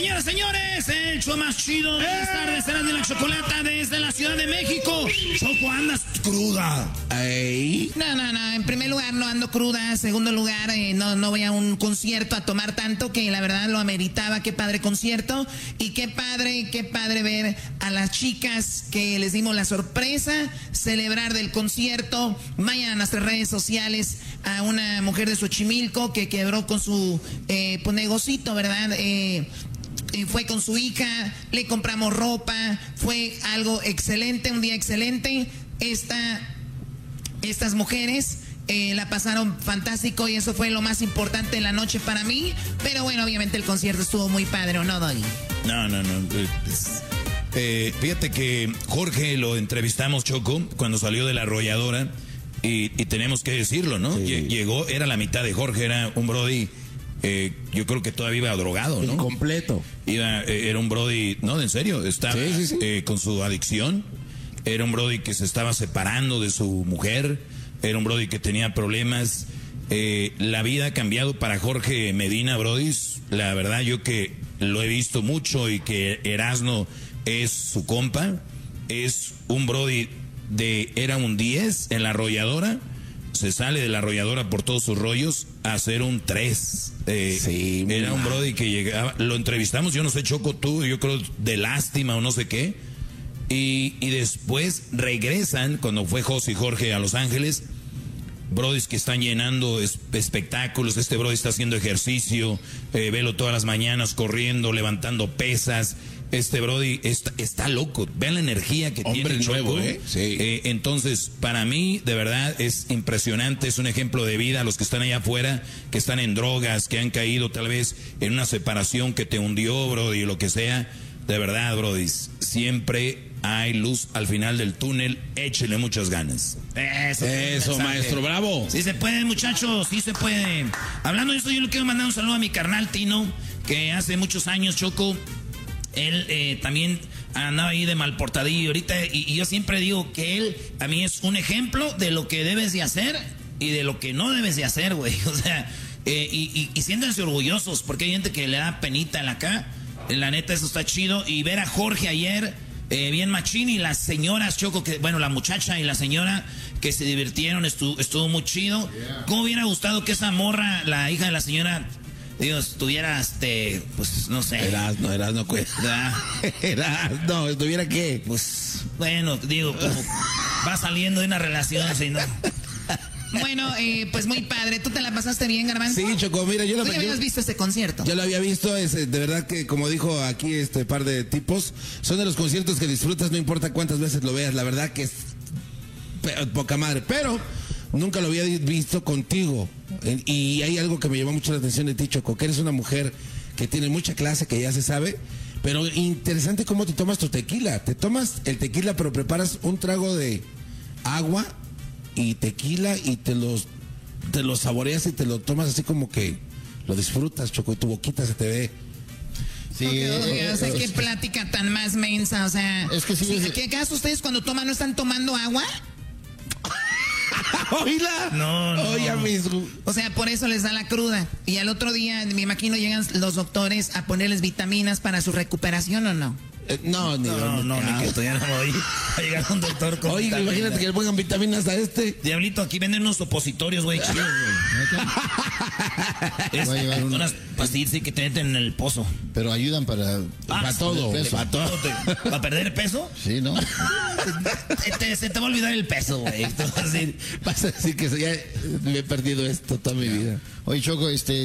Señoras, señores, el show más chido de las tardes será de la chocolata desde la Ciudad de México. Choco, andas cruda. Ey. No, en primer lugar no ando cruda, en segundo lugar no voy a un concierto a tomar tanto que la verdad lo ameritaba. Qué padre concierto y qué padre ver a las chicas que les dimos la sorpresa, celebrar del concierto. Vayan a nuestras redes sociales a una mujer de Xochimilco que quebró con su pues, negocito, ¿verdad? Fue con su hija, le compramos ropa, fue algo excelente, un día excelente. Estas mujeres la pasaron fantástico y eso fue lo más importante de la noche para mí. Pero bueno, obviamente el concierto estuvo muy padre, ¿o no, Doggy? No. Fíjate que Jorge lo entrevistamos, Choco, cuando salió de la arrolladora y tenemos que decirlo, ¿no? Sí. Llegó, era la mitad de Jorge, era un brody... yo creo que todavía iba drogado, ¿no? Incompleto. Era un brody, no, en serio, estaba sí. Con su adicción. Era un brody que se estaba separando de su mujer. Era un brody que tenía problemas. La vida ha cambiado para Jorge Medina, brodis. La verdad, yo que lo he visto mucho y que Erasmo es su compa. Es un brody era un 10 en la arrolladora. Se sale de la arrolladora por todos sus rollos a hacer un 3. Era un brody que llegaba, lo entrevistamos, yo no sé, Choco, tú, yo creo de lástima o no sé qué. Y después regresan, cuando fue José y Jorge a Los Ángeles, brodis que están llenando espectáculos. Este brody está haciendo ejercicio, velo todas las mañanas corriendo, levantando pesas. Este brody está loco. Vean la energía que tiene el nuevo, Choco. Sí. Entonces, para mí, de verdad, es impresionante. Es un ejemplo de vida a los que están allá afuera, que están en drogas, que han caído tal vez en una separación que te hundió, brody, lo que sea. De verdad, brody, siempre hay luz al final del túnel. Échenle muchas ganas. Eso, maestro, bravo. Sí se puede, muchachos, sí se puede. Hablando de esto, yo le quiero mandar un saludo a mi carnal Tino, que hace muchos años, Choco, él también andaba ahí de malportadillo ahorita, y yo siempre digo que él a mí es un ejemplo de lo que debes de hacer y de lo que no debes de hacer, güey. O sea, y siéntanse orgullosos, porque hay gente que le da penita en acá. La neta, eso está chido. Y ver a Jorge ayer, bien machín, y las señoras, Choco, la muchacha y la señora que se divirtieron, estuvo muy chido. ¿Cómo hubiera gustado que esa morra, la hija de la señora, Dios, tuviera, pues, no sé. Erasmo, ¿estuviera qué? Pues, bueno, digo, como va saliendo de una relación así, ¿no? Bueno, pues muy padre. ¿Tú te la pasaste bien, Garbanzo? Sí, Choco, mira, ¿Tú ya habías visto ese concierto? Yo lo había visto, de verdad que, como dijo aquí este par de tipos, son de los conciertos que disfrutas, no importa cuántas veces lo veas, la verdad que es poca madre, pero nunca lo había visto contigo. Y hay algo que me llamó mucho la atención de ti, Choco, que eres una mujer que tiene mucha clase, que ya se sabe, pero interesante cómo te tomas tu tequila. Te tomas el tequila, pero preparas un trago de agua y tequila y te los saboreas y te lo tomas así como que lo disfrutas, Choco, y tu boquita se te ve. Sí, o sea, qué plática tan más mensa, o sea, es que sí, ¿qué acaso ustedes cuando toman no están tomando agua? Oíla. No. Oye, o sea, por eso les da la cruda. Y al otro día, me imagino, llegan los doctores a ponerles vitaminas para su recuperación, ¿o no? No, ni que todavía no voy a llegar un doctor con Oye, vitaminas. imagínate que le pongan vitaminas a este. Diablito, aquí venden unos opositorios, güey, chidos, güey. Unas pastillas que te meten en el pozo. Pero ayudan para todo. ¿Para todo? ¿Para perder peso? Sí, ¿no? Se te va a olvidar el peso, güey. Vas a decir que ya me he perdido esto toda mi vida. Oye, Choco,